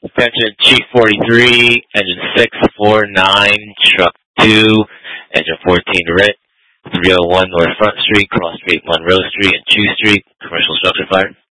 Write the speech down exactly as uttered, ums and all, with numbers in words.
Attention Chief forty-three, engine six four nine, truck two, engine fourteen Rit, three oh one North Front Street, cross Street, Monroe Street, and Chew Street, commercial structure fire.